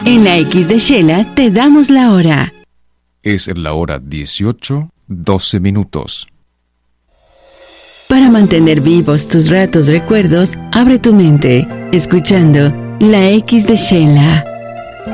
En la X de Shela te damos la hora. Es la hora 18:12. Para mantener vivos tus ratos recuerdos, abre tu mente, escuchando la X de Shela.